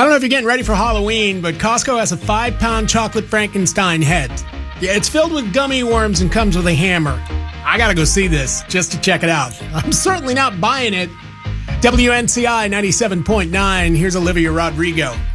don't know if you're getting ready for Halloween, but Costco has a 5-pound chocolate Frankenstein head. Yeah, it's filled with gummy worms and comes with a hammer. I gotta go see this just to check it out. I'm certainly not buying it. WNCI 97.9, here's Olivia Rodrigo.